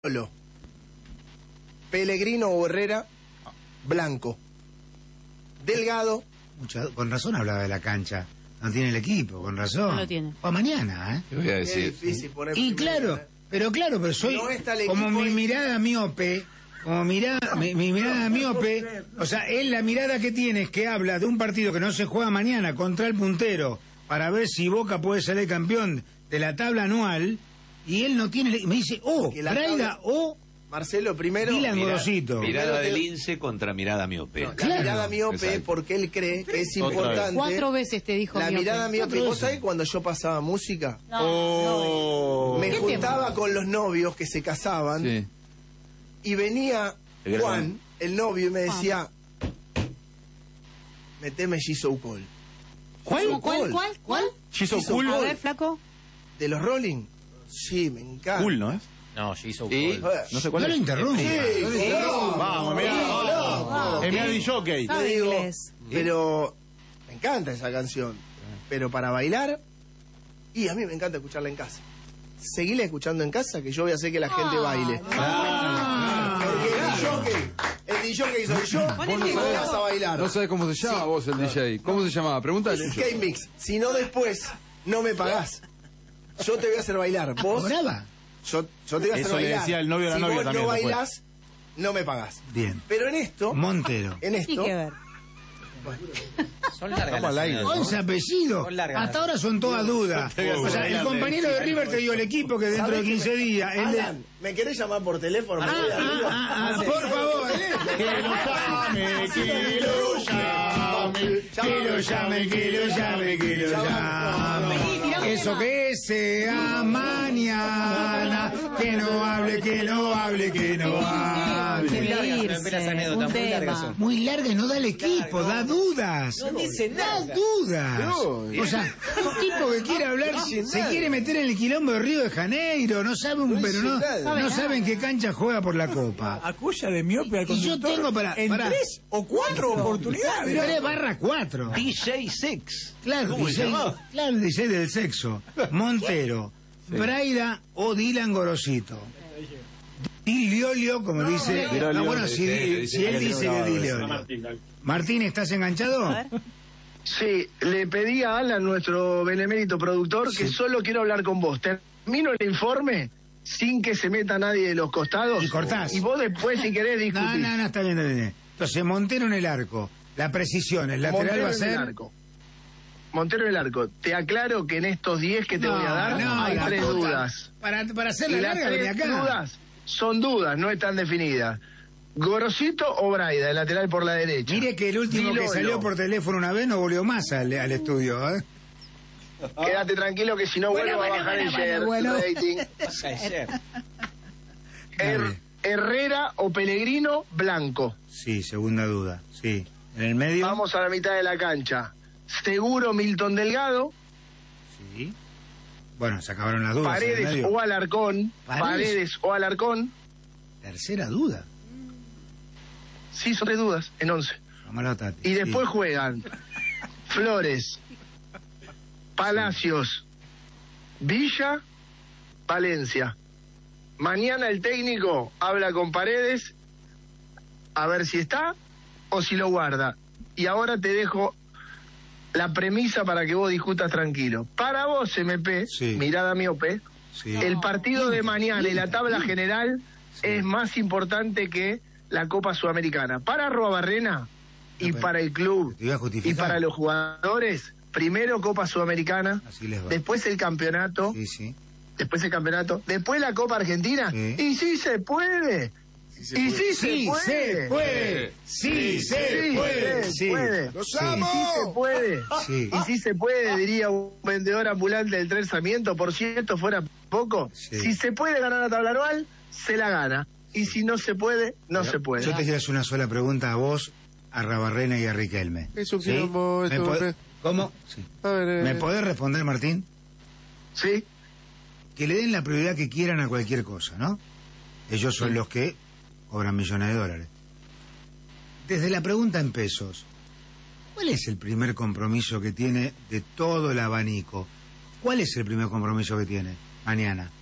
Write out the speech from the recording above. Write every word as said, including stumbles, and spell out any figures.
Solo. Pellegrino o Herrera, blanco. Delgado. Mucha, con razón hablaba de la cancha. No tiene el equipo, con razón. No lo tiene. O mañana, ¿eh? Te voy a decir. Es difícil poner Y primero, claro, ¿eh? pero claro, pero soy No está el como equipo mi y- mirada miope, como mirada, mi, mi mirada miope, o sea, él la mirada que tiene es que habla de un partido que no se juega mañana contra el puntero para ver si Boca puede salir campeón de la tabla anual y él no tiene, me dice, oh, Que la Braida tabla- o Marcelo primero. Dylan Mira- Gorosito. Mirada Primero de te- lince contra mirada miope. No, la Claro. mirada miope, Exacto. porque él cree que es Otra vez. importante. Cuatro veces te dijo La miope. mirada miope. Cuatro ¿Vos veces. sabés cuando yo pasaba música? No, Oh. Me ¿Qué juntaba tema? con los novios que se casaban Sí. y venía El gran- Juan, el novio, y me decía: meteme Jisoo Cole. ¿Cuál? Jisoo ¿Cuál? Cole. ¿Cuál? ¿Cuál? Jisoo A Cole. ver, flaco. ¿De los Rolling? Sí, me encanta. Cool, ¿no es? No, Jisoo Y- Cole. No sé cuál No lo es. interrumpa. Sí, no lo sí. interrumpa. Vamos, mirá. Ah, Es mi jockey. Le Sabe digo, inglés. pero me encanta esa canción. Pero para bailar, y a mí me encanta escucharla en casa. Seguile escuchando en casa, que yo voy a hacer que la gente baile. Porque el jockey, el D J que soy yo, y vos vas a bailar. No sabes cómo se llama vos el D J. ¿Cómo se llamaba? Pregúntale. Skate Mix. Si no, después no me pagás. Yo te voy a hacer bailar. Vos, ¿Cobraba? yo, yo te voy a hacer Eso le bailar. decía el novio a la si novia vos también no después. bailás, no me pagás. Bien. Pero en esto, Montero. en Sí esto, que ver. Son largas Estamos las al aire, señales. once apellidos. Son largas. Hasta ahora son todas dudas. O sea, el compañero de River te dio el equipo que dentro de ¿sabés que quince me- días. el de- Alan, ¿me querés llamar por teléfono? Me Ah, voy ah, arriba. ah, ah, por favor, ¿eh? Que lo llame, que lo llame. Que lo llame, que lo llame, que lo llame. Eso que sea mañana. Que no hable, que no hable, que no Muy hable. largas, Irse, me ven las anécdotas, un muy largas tema. son. Muy larga y no da el equipo, da dudas. No dice Da nada. dudas. No. O sea, un tipo que quiere hablar, dice se nada. quiere meter en el quilombo de Río de Janeiro, no sabe un No pero dice no, nada. no sabe en qué cancha juega por la Copa. Acuya de miope al Y yo conductor tengo para- en para- tres o cuatro oportunidades. Pero es barra cuatro. D J Six. Claro, ¿Cómo se D J, llamaba? claro, el D J del sexo. Montero, Braida o Dylan Gorosito. Diliolio, como dice. Diliolio. No, bueno, si, Sí, si él sí, dice que Diliolio. Martín, ¿estás enganchado? A ver. Sí, le pedí a Alan, nuestro benemérito productor, que solo quiero hablar con vos. Termino el informe sin que se meta nadie de los costados. Y cortás. Y vos después, si querés, No, discutís. no, no, está bien, está bien. Entonces, Montero en el arco. La precisión, el lateral Montero va a en el ser. arco. Montero en el arco. Te aclaro que en estos diez que te No, voy a dar no, hay la tres puta. dudas. Para, para hacer la Y las larga, vení tres acá. dudas son dudas, no están definidas. ¿Gorosito o Braida, el lateral por la derecha? Mire que el último que Dilolo. salió por teléfono una vez no volvió más al, al estudio, ¿eh? Quédate tranquilo que si no Bueno, vuelvo bueno, a bajar bueno, el share, bueno, bueno. rating. Ayer. Her- Dale. Herrera o Pellegrino, blanco. Sí, segunda duda, sí. En el medio. Vamos a la mitad de la cancha. Seguro Milton Delgado, Sí. Bueno, se acabaron las dudas. en el Paredes medio. o Alarcón. Paredes. Paredes o Alarcón. Tercera duda. Sí, son tres dudas en once. Llámalo a Tati. Y después Sí. juegan Flores, Palacios, Villa, Valencia. Mañana el técnico habla con Paredes a ver si está o si lo guarda. Y ahora te dejo la premisa para que vos discutas tranquilo. Para vos, M P, Sí. mirada miope, Sí. el partido de mañana y la tabla general Sí. es más importante que la Copa Sudamericana. Para Arruabarrena y No, pero- para el club Te voy a justificar. y para los jugadores, primero Copa Sudamericana, Así les va. después el campeonato, Sí, sí. después el campeonato, después la Copa Argentina, Sí. y sí se puede. Y sí se Sí, puede. se puede. Sí, se Sí, puede. se Sí. puede. ¡Los Sí. amo! Y sí se puede. Sí. Y sí se puede, diría un vendedor ambulante del Tren Sarmiento, por cierto, fuera poco. Sí. Si se puede ganar la tabla anual, se la gana. Y si no se puede, no se puede. Yo te quiero hacer una sola pregunta a vos, a Rabarrena y a Riquelme. Es un ¿Sí? quilombo ¿Me esto, pod- Pepe. ¿Cómo? Sí. A ver, eh, ¿Me podés responder, Martín? ¿Sí? Que le den la prioridad que quieran a cualquier cosa, ¿no? Ellos son los que cobran millones de dólares. Desde la pregunta en pesos, ¿cuál es el primer compromiso que tiene de todo el abanico? ¿Cuál es el primer compromiso que tiene mañana?